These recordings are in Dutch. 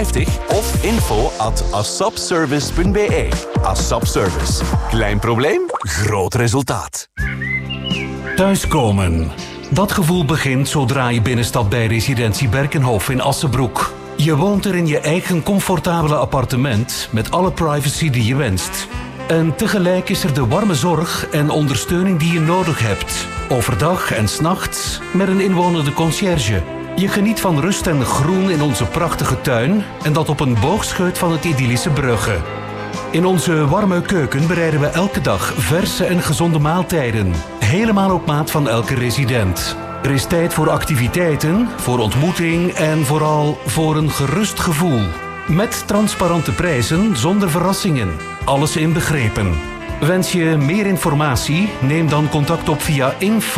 of info@assapservice.be. Assap Service. Klein probleem, groot resultaat. Thuiskomen. Dat gevoel begint zodra je binnenstapt bij Residentie Berkenhof in Assenbroek. Je woont er in je eigen comfortabele appartement met alle privacy die je wenst. En tegelijk is er de warme zorg en ondersteuning die je nodig hebt. Overdag en 's nachts met een inwonende conciërge. Je geniet van rust en groen in onze prachtige tuin en dat op een boogscheut van het idyllische Brugge. In onze warme keuken bereiden we elke dag verse en gezonde maaltijden. Helemaal op maat van elke resident. Er is tijd voor activiteiten, voor ontmoeting en vooral voor een gerust gevoel. Met transparante prijzen zonder verrassingen. Alles inbegrepen. Wens je meer informatie? Neem dan contact op via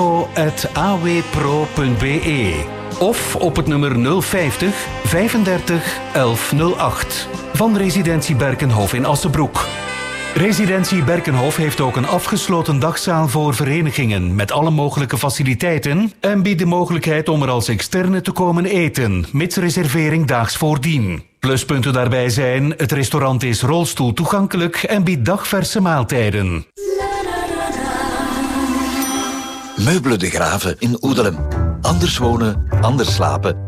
info@awpro.be of op het nummer 050 35 1108 van Residentie Berkenhof in Assenbroek. Residentie Berkenhof heeft ook een afgesloten dagzaal voor verenigingen met alle mogelijke faciliteiten en biedt de mogelijkheid om er als externe te komen eten, mits reservering daags voordien. Pluspunten daarbij zijn, het restaurant is rolstoel toegankelijk en biedt dagverse maaltijden. Meubelen de Graven in Oedelem. Anders wonen, anders slapen.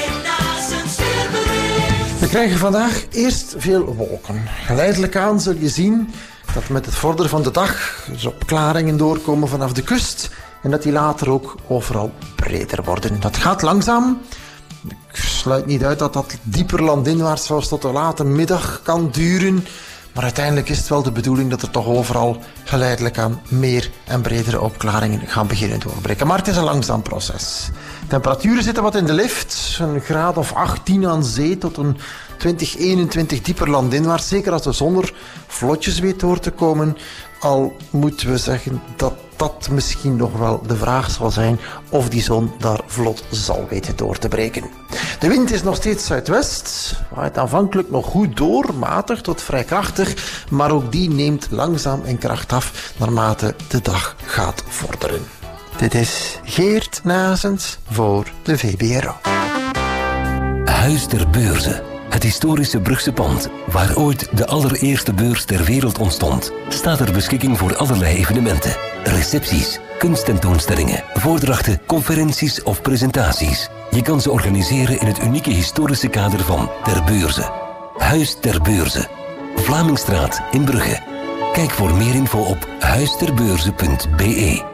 We krijgen vandaag eerst veel wolken. Geleidelijk aan zul je zien dat met het vorderen van de dag er opklaringen doorkomen vanaf de kust en dat die later ook overal breder worden. Dat gaat langzaam. Ik sluit niet uit dat dat dieper landinwaarts zelfs tot de late middag kan duren. Maar uiteindelijk is het wel de bedoeling dat er toch overal geleidelijk aan meer en bredere opklaringen gaan beginnen doorbreken. Maar het is een langzaam proces. Temperaturen zitten wat in de lift. Een graad of 18 aan zee tot een 20, 21 dieper landinwaarts. Zeker als de zon er vlotjes weet door te komen. Al moeten we zeggen dat dat misschien nog wel de vraag zal zijn of die zon daar vlot zal weten door te breken. De wind is nog steeds zuidwest, waait aanvankelijk nog goed door, matig tot vrij krachtig, maar ook die neemt langzaam in kracht af naarmate de dag gaat vorderen. Dit is Geert Nazens voor de VBRO. Huis ter Beurze. Het historische Brugse pand, waar ooit de allereerste beurs ter wereld ontstond, staat ter beschikking voor allerlei evenementen. Recepties, kunsttentoonstellingen, voordrachten, conferenties of presentaties. Je kan ze organiseren in het unieke historische kader van Ter Beurze. Huis ter Beurze. Vlamingstraat in Brugge. Kijk voor meer info op huisterbeurze.be.